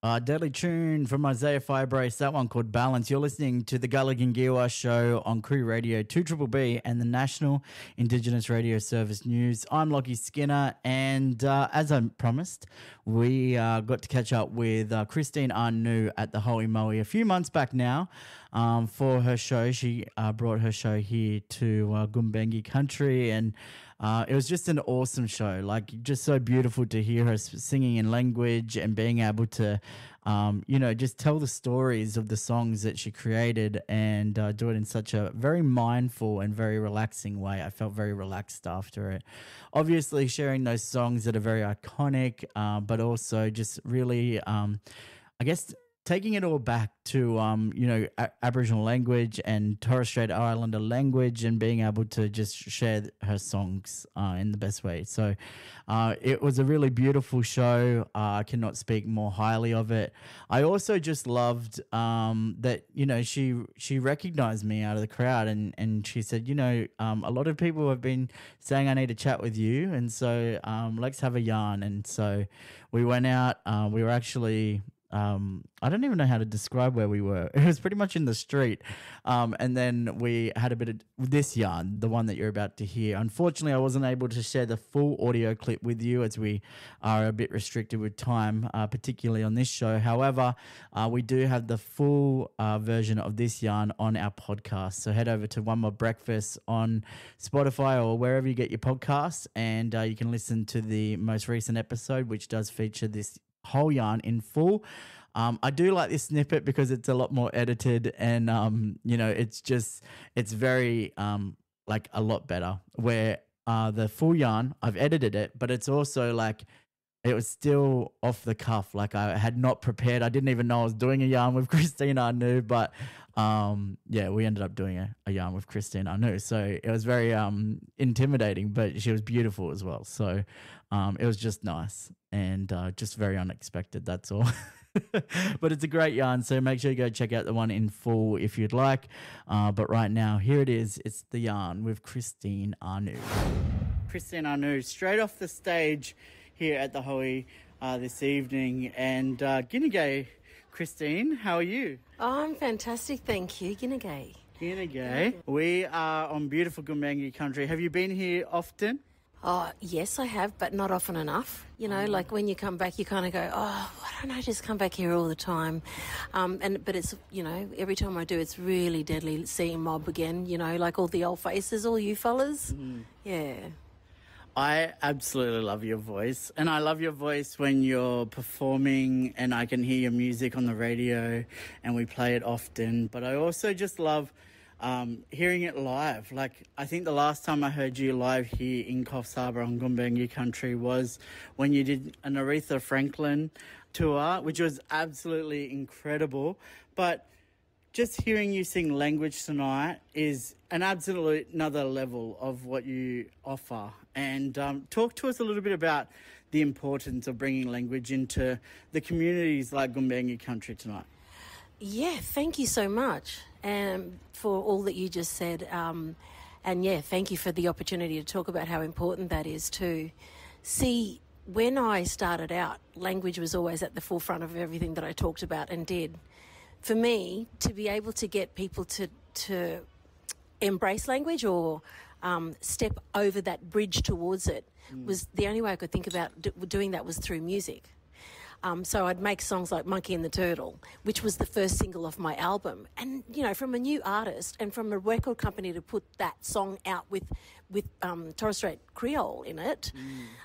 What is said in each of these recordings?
Deadly tune from Isaiah Firebrace, that one called Balance. You're listening to the Gulligan Giwa show on Crew Radio 2BBB and the National Indigenous Radio Service News. I'm Lockie Skinner, and as I promised, we got to catch up with Christine Anu at the Holy Moe a few months back now for her show. She brought her show here to Gumbengi country, and it was just an awesome show, like just so beautiful to hear her singing in language and being able to, just tell the stories of the songs that she created and do it in such a very mindful and very relaxing way. I felt very relaxed after it. Obviously sharing those songs that are very iconic, but also just really, taking it all back to, Aboriginal language and Torres Strait Islander language and being able to just share her songs in the best way. So it was a really beautiful show. I cannot speak more highly of it. I also just loved that, she recognized me out of the crowd and she said, a lot of people have been saying I need to chat with you. And so let's have a yarn. And so we went out. We were actually... I don't even know how to describe where we were. It was pretty much in the street. And then we had a bit of this yarn, the one that you're about to hear. Unfortunately, I wasn't able to share the full audio clip with you as we are a bit restricted with time, particularly on this show. However, we do have the full version of this yarn on our podcast. So head over to One More Breakfast on Spotify or wherever you get your podcasts, and you can listen to the most recent episode, which does feature this whole yarn in full. I do like this snippet because it's a lot more edited and it's very a lot better, where the full yarn I've edited it, but it's also like it was still off the cuff, like I had not prepared. I didn't even know I was doing a yarn with Christine Anu, but we ended up doing a yarn with Christine Anu, so it was very intimidating, but she was beautiful as well. So it was just nice and just very unexpected, that's all. But it's a great yarn, so make sure you go check out the one in full if you'd like. But right now, here it is. It's the yarn with Christine Anu. Christine Anu, straight off the stage here at the Hoey this evening. And Ginagay, Christine, how are you? Oh, I'm fantastic, thank you. Ginagay. Ginagay. We are on beautiful Gumbengi country. Have you been here often? Oh, yes, I have, but not often enough. Like when you come back, you kind of go, oh, why don't I just come back here all the time? But it's, every time I do, it's really deadly seeing Mob again, like all the old faces, all you fellas. Yeah. I absolutely love your voice, and I love your voice when you're performing and I can hear your music on the radio and we play it often, but I also just love hearing it live. Like, I think the last time I heard you live here in Coffs Harbour on Gumbengi country was when you did an Aretha Franklin tour, which was absolutely incredible. But just hearing you sing language tonight is an absolute another level of what you offer. And talk to us a little bit about the importance of bringing language into the communities like Gumbengi country tonight. Yeah, thank you so much for all that you just said. Thank you for the opportunity to talk about how important that is too. See, when I started out, language was always at the forefront of everything that I talked about and did. For me, to be able to get people to embrace language or step over that bridge towards it was the only way I could think about doing that was through music. So I'd make songs like Monkey and the Turtle, which was the first single off my album. And, from a new artist and from a record company to put that song out with Torres Strait Creole in it,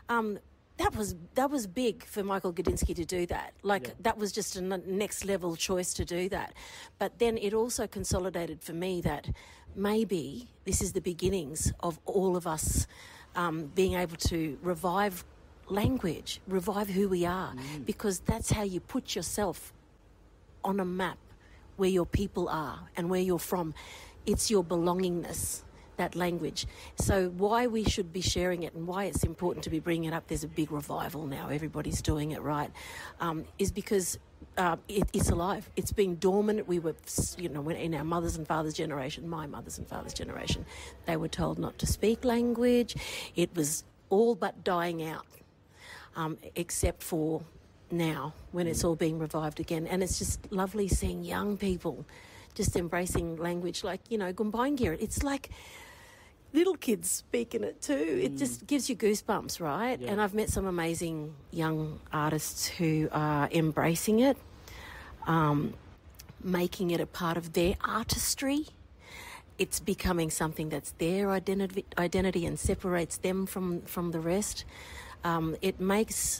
that was big for Michael Gudinski to do that. That was just a next level choice to do that. But then it also consolidated for me that maybe this is the beginnings of all of us being able to revive language, revive who we are, because that's how you put yourself on a map where your people are and where you're from. It's your belongingness, that language. So why we should be sharing it and why it's important to be bringing it up, there's a big revival now, everybody's doing it right, is because it's alive. It's been dormant. We were, in our mothers and fathers' generation, my mothers and fathers' generation, they were told not to speak language. It was all but dying out. Except for now when it's all being revived again. And it's just lovely seeing young people just embracing language like, Gumbaynggirr. It's like little kids speaking it too. It just gives you goosebumps, right? Yeah. And I've met some amazing young artists who are embracing it, making it a part of their artistry. It's becoming something that's their identity and separates them from the rest. It makes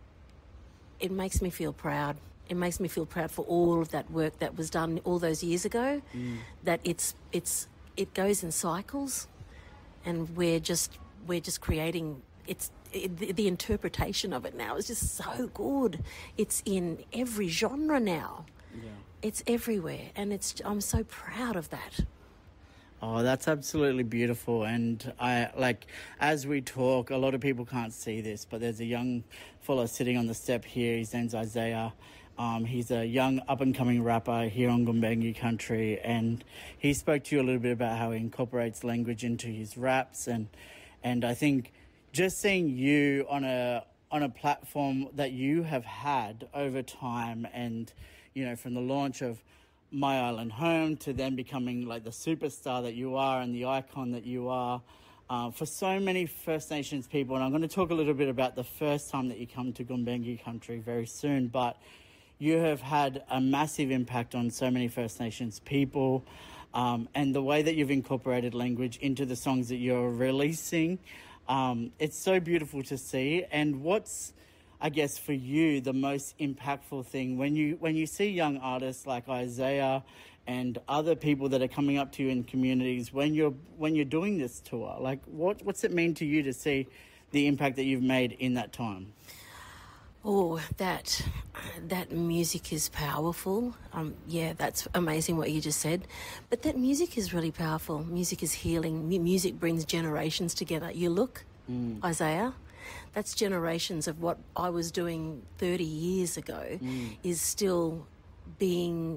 me feel proud. It makes me feel proud for all of that work that was done all those years ago. That it goes in cycles, and we're just creating. The interpretation of it now is just so good. It's in every genre now. Yeah. It's everywhere, and I'm so proud of that. Oh, that's absolutely beautiful. And as we talk, a lot of people can't see this, but there's a young fella sitting on the step here. His name's Isaiah. He's a young up-and-coming rapper here on Gumbaynggirr country, and he spoke to you a little bit about how he incorporates language into his raps, and I think just seeing you on a platform that you have had over time, and from the launch of My Island Home to then becoming like the superstar that you are and the icon that you are for so many First Nations people. And I'm going to talk a little bit about the first time that you come to Gumbaynggirr country very soon, but you have had a massive impact on so many First Nations people, and the way that you've incorporated language into the songs that you're releasing, it's so beautiful to see. And what's, I guess, for you, the most impactful thing when you see young artists like Isaiah and other people that are coming up to you in communities when you're doing this tour? Like, what's it mean to you to see the impact that you've made in that time? Oh, that music is powerful. That's amazing what you just said. But that music is really powerful. Music is healing. Music brings generations together. You look, Isaiah, that's generations of what I was doing 30 years ago is still being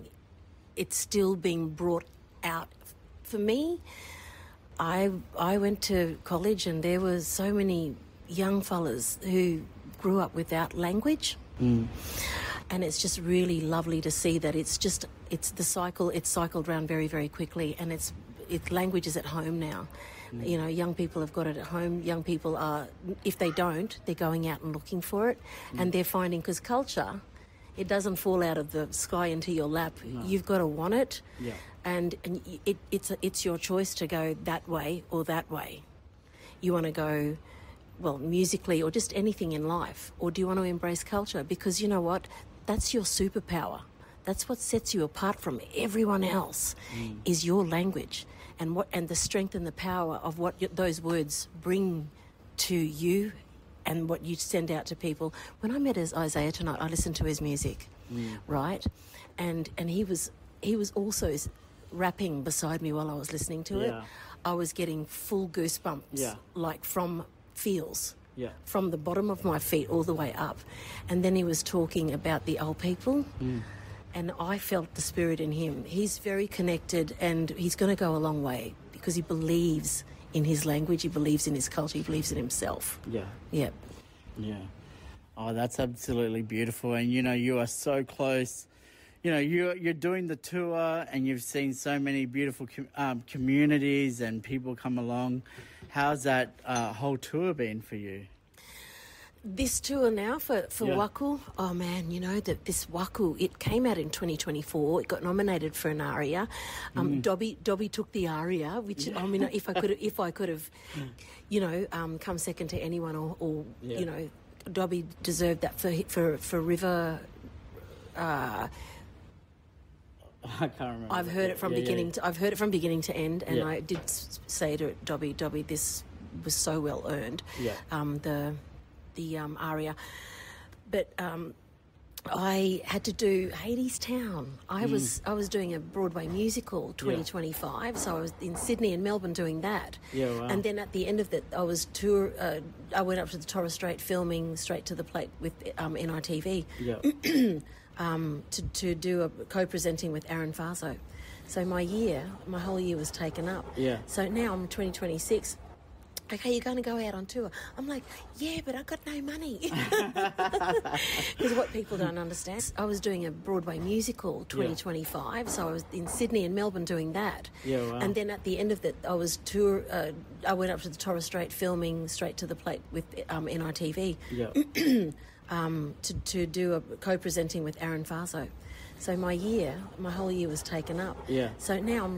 brought out. For me, I went to college and there was so many young fellas who grew up without language, and it's just really lovely to see that it's cycled around very, very quickly, and it's language is at home now. Young people have got it at home. Young people are, if they don't, they're going out and looking for it, and they're finding, because culture, it doesn't fall out of the sky into your lap. No. You've got to want it, and it's your choice to go that way or that way. You want to go, well, musically or just anything in life, or do you want to embrace culture? Because you know what? That's your superpower. That's what sets you apart from everyone else, is your language and the strength and the power of what those words bring to you and what you send out to people. When I met Isaiah tonight, I listened to his music, right? And he was also rapping beside me while I was listening to it. I was getting full goosebumps, like from feels, from the bottom of my feet all the way up. And then he was talking about the old people, and I felt the spirit in him. He's very connected, and he's going to go a long way because he believes in his language, he believes in his culture, he believes in himself. Yeah. Oh, that's absolutely beautiful. And you are so close. You're doing the tour, and you've seen so many beautiful communities and people come along. How's that whole tour been for you? This tour now for Waku, oh man, this Waku, it came out in 2024. It got nominated for an ARIA. Dobby took the ARIA, which I mean, if I could have, come second to anyone, or Dobby deserved that for River. I can't remember. I've heard it from beginning to end, and I did say to Dobby, this was so well earned. The ARIA, but I had to do Hadestown. I was doing a Broadway musical 2025, so I was in Sydney and Melbourne doing that. And then at the end of that, I went up to the Torres Strait filming Straight to the Plate with NITV to do a co-presenting with Aaron Farso. So my whole year was taken up. So now I'm 2026. okay, you're going to go out on tour. I'm like, yeah, but I've got no money. Because what people don't understand, I was doing a Broadway musical 2025, so I was in Sydney and Melbourne doing that. Yeah, wow. And then at the end of that, I went up to the Torres Strait filming Straight to the Plate with NITV to do a co-presenting with Aaron Farso. So my whole year was taken up. Yeah. So now I'm